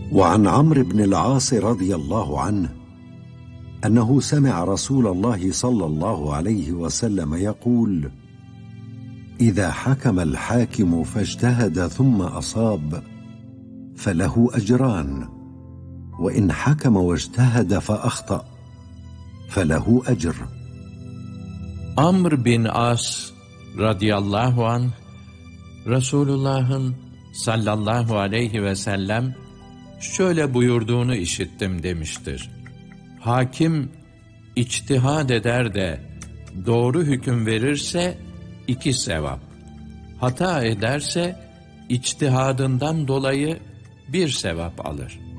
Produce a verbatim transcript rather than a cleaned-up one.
وعن عمرو بن العاص رضي الله عنه أنه سمع رسول الله صلى الله عليه وسلم يقول: إذا حكم الحاكم فاجتهد ثم أصاب فله أجران، وإن حكم واجتهد فأخطأ فله أجر. Amr bin As radıyallahu anh, Resulullah'ın sallallahu aleyhi ve sellem şöyle buyurduğunu işittim demiştir. Hakim içtihad eder de doğru hüküm verirse iki sevap, hata ederse içtihadından dolayı bir sevap alır.